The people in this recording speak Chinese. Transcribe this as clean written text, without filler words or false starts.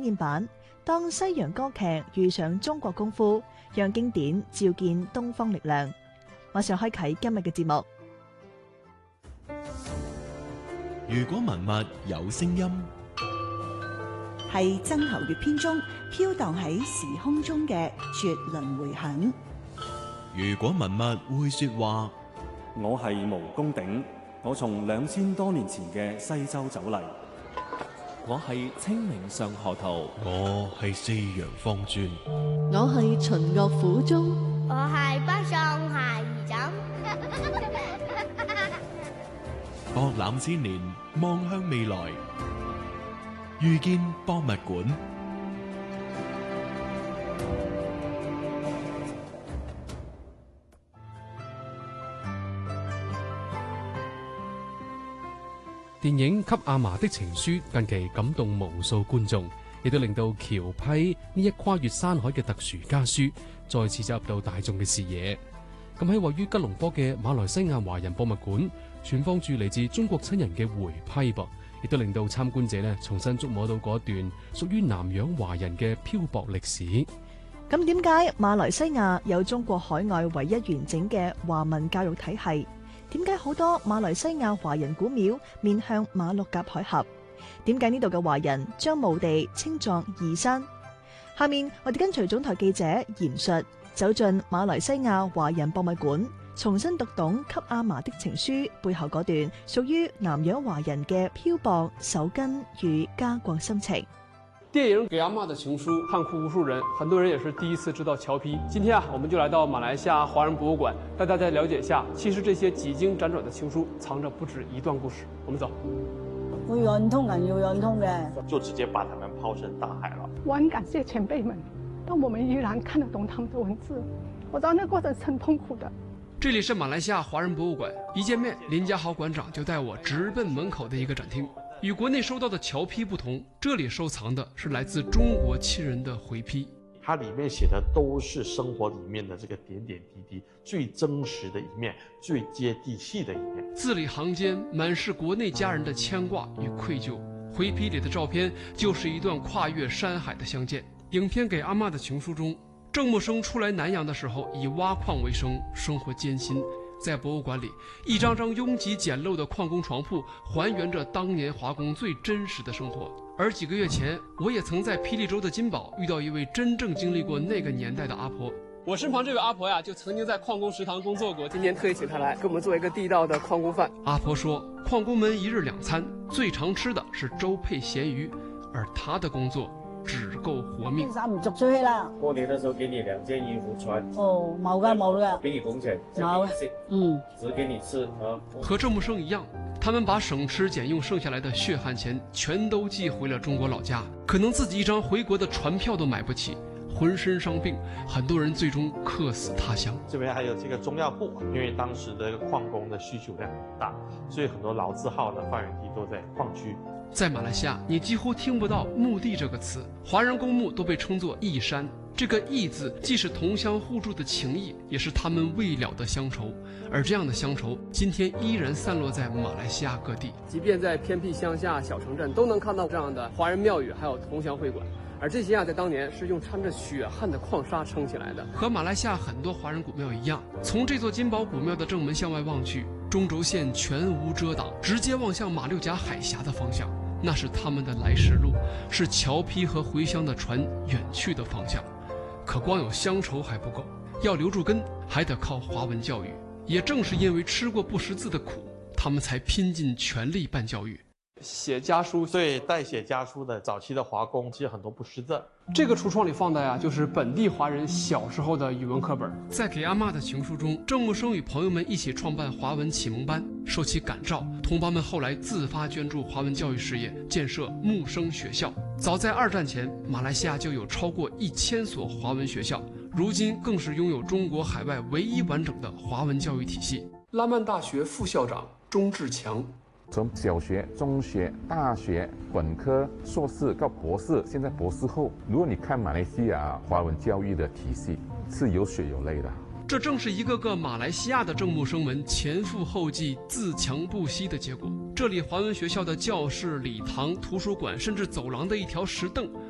演版，當西洋歌劇遇上中國功夫，讓經典照見東方力量。馬上開啟今日嘅節目。 如果文物有聲音， 係曾侯乙編中飄蕩喺時空中嘅絕倫迴響。 如果文物會說話， 我係毛公鼎，我從2000多年前嘅西周走嚟。 我係清明上河圖， 我係四陽方尊， 我係秦樂府中， 我係北宋孩兒枕。 博覽千年，望向未來，遇見博物館。 電影《給阿嫲的情書》近期感動無數觀眾，亦都令到喬批呢一跨越山海嘅特殊家書再次走入到大眾嘅視野。咁喺位於吉隆坡嘅馬來西亞華人博物館，存放住嚟自中國親人嘅回批噃，亦都令到參觀者呢重新觸摸到嗰段屬於南洋華人嘅漂泊歷史。 咁點解馬來西亞有中國海外唯一完整嘅華文教育體系？點解好多馬來西亞華人古廟面向馬六甲海峽？點解呢度嘅華人將墓地稱作義山？下面我哋跟隨總台記者嚴述走進馬來西亞華人博物館，重新讀懂《給阿嫲的情書》背後嗰段屬於南洋華人嘅漂泊、守根與家國心情。 電影《給阿嫲的情書》看哭無數人，很多人也是第一次知道喬批。今天我們就來到馬來西亞華人博物館，帶大家了解一下，其實這些幾經輾轉的情書藏着不止一段故事。我們走。 會貫通人要貫通嘅， 就直接把他們拋身大海了。 我很感謝前輩們，讓我們依然看得懂他們的文字。我知道那過程是很痛苦的。 這裡是馬來西亞華人博物館，一見面，林家豪館長就帶我直奔門口的一個展廳。與國內收到的喬批不同，這裡收藏的是來自中國親人的回批。 它裡面寫的都是生活裡面的這個點點滴滴，最真實的一面，最接地氣的一面。 字裡行間滿是國內家人的牽掛與愧疚。回批裡的照片就是一段跨越山海的相見。影片《給阿嫲的情書》中，鄭默生初來南洋的時候以挖礦為生，生活艱辛。在博物館裡，一張張擁擠簡陋的礦工床鋪還原着當年華工最真實的生活。而幾個月前，我也曾在霹靂州的金寶遇到一位真正經歷過那個年代的阿婆。我身旁這位阿婆呀，就曾經在礦工食堂工作過，今天特意請她來給我們做一個地道的礦工飯。阿婆說，礦工們一日兩餐，最常吃的是粥配鹹魚，而她的工作只夠活命。 衫唔續出去啦。 過年的時候給你2件衣服穿。 哦，冇噶冇噶。 給你工錢。 冇。 只給你吃。 和鄭默生一樣，他們把省吃儉用剩下來的血汗錢全都寄回了中國老家，可能自己一張回國的船票都買不起，渾身傷病，很多人最終客死他鄉。 這邊還有這個中藥鋪，因為當時的礦工的需求量很大，所以很多老字號的發源地都在礦區。在馬來西亞，你幾乎聽不到墓地這個詞，華人公墓都被稱作義山。這個義字既是同鄉互助的情誼，也是他們未了的鄉愁。而這樣的鄉愁，今天依然散落在馬來西亞各地。即便在偏僻鄉下小城鎮，都能看到這樣的華人廟宇，還有同鄉會館。而這些在當年是用摻着血汗的礦沙撐起來的。和馬來西亞很多華人古廟一樣，從這座金寶古廟的正門向外望去，中軸線全無遮擋，直接望向馬六甲海峽的方向。那是他們的來時路，是喬批和回鄉的船遠去的方向。可光有鄉愁還不夠，要留住根，還得靠華文教育。也正是因為吃過不識字的苦，他們才拼盡全力辦教育。寫家書， 對，代寫家書的早期的華工其實很多不識字。 這個櫥窗裡放的呀，就是本地華人小時候的語文課本。在給阿嫲的情書中，鄭默生與朋友們一起創辦華文啟蒙班，受其感召，同胞們後來自發捐助華文教育事業，建設木生學校。早在2戰前，馬來西亞就有超過1000所華文學校，如今更是擁有中國海外唯一完整的華文教育體系。拉曼大學副校長鍾志強。 從小學、中學、大學、本科、碩士到博士，現在博士後，如果你看馬來西亞華文教育的體系，是有血有淚的。 這正是一個個馬來西亞的鄭默生們前赴後繼、自強不息的結果。這裡華文學校的教室、禮堂、圖書館，甚至走廊的一條石凳，